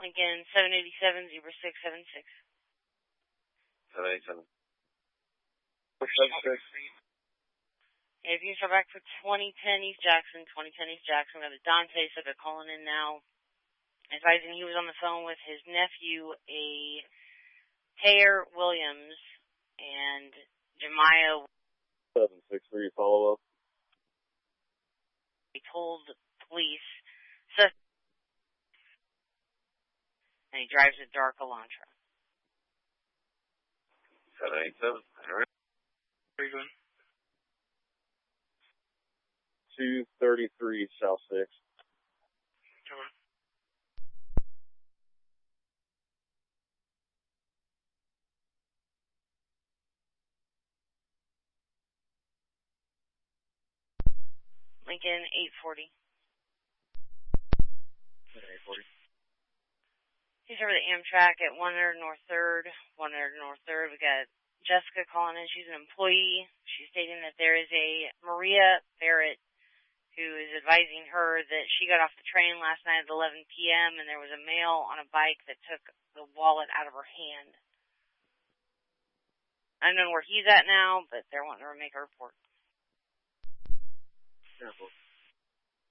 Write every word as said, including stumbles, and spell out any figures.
Lincoln seven eighty-seven, zero six seven six. seven eighty-seven. seven six. If you start back for twenty ten East Jackson, twenty ten East Jackson, we have a Dante subject calling in now, advising he was on the phone with his nephew, a Taylor Williams, and Jemiah. seven six three, follow up. He told police, so, and he drives a dark Elantra. seven eighty-seven. All right. Where are you going? two thirty-three South six. Come on. Lincoln eight forty. eight forty. He's over the Amtrak at one hundred North third. one hundred North third. We got Jessica calling in. She's an employee. She's stating that there is a Maria Barrett who is advising her that she got off the train last night at eleven p.m. and there was a male on a bike that took the wallet out of her hand. I don't know where he's at now, but they're wanting her to make a report. Careful.